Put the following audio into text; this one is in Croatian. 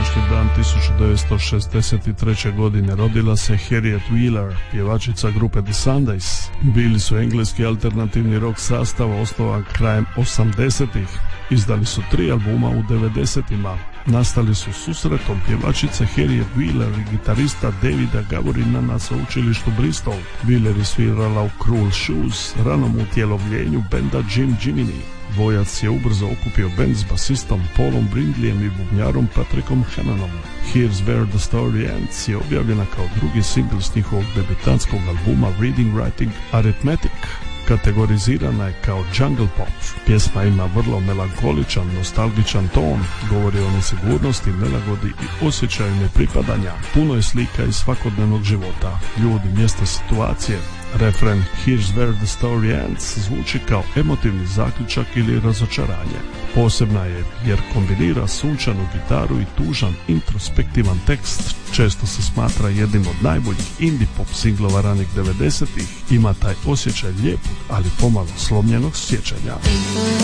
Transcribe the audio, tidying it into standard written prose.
današnji dan 1963. godine rodila se Harriet Wheeler, pjevačica grupe The Sundays. Bili su engleski alternativni rock sastav osnovan krajem 80-ih. Izdali su 3 albuma u 90-ima. Nastali su susretom pjevačice Harriet Wheeler i gitarista Davida Gavorina na sveučilištu Bristol. Wheeler je svirala u Cruel Shoes, ranom utjelovljenju benda Jim Jiminy. Dvojac je ubrzo okupio bend s basistom Paulom Brindleyem i bubnjarom Patrickom Hannonom. Here's Where the Story Ends je objavljena kao drugi singl s njihovog debitantskog albuma Reading, Writing, Arithmetic. Kategorizirana je kao jungle pop. Pjesma ima vrlo melankoličan, nostalgičan ton, govori o nesigurnosti, nelagodi i osjećaju nepripadanja. Puno je slika iz svakodnevnog života, ljudi, mjesta, situacije. Refren Here's Where the Story Ends zvuči kao emotivni zaključak ili razočaranje. Posebna je jer kombinira sunčanu gitaru i tužan introspektivan tekst. Često se smatra jednim od najboljih indie pop singlova ranih 90-ih. Ima taj osjećaj lijepog, ali pomalo slomljenog sjećanja.